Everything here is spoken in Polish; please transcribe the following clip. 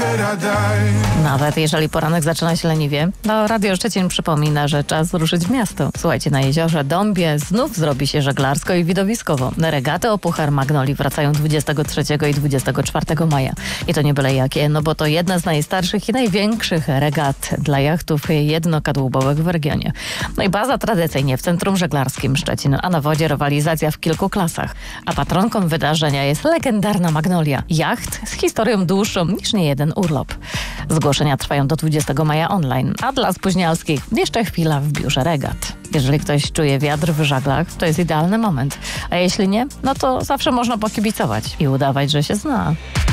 Nawet jeżeli poranek zaczyna się leniwie, to Radio Szczecin przypomina, że czas ruszyć w miasto. Słuchajcie, na jeziorze Dąbie znów zrobi się żeglarsko i widowiskowo. Regaty o Puchar Magnolii wracają 23 i 24 maja. I to nie byle jakie, no bo to jedna z najstarszych i największych regat dla jachtów jednokadłubowych w regionie. No i baza tradycyjnie w Centrum Żeglarskim Szczecin, a na wodzie rywalizacja w kilku klasach. A patronką wydarzenia jest legendarna Magnolia. Jacht z historią dłuższą niż niejeden urlop. Zgłoszenia trwają do 20 maja online, a dla spóźnialskich jeszcze chwila w biurze regat. Jeżeli ktoś czuje wiatr w żaglach, to jest idealny moment. A jeśli nie, no to zawsze można pokibicować i udawać, że się zna.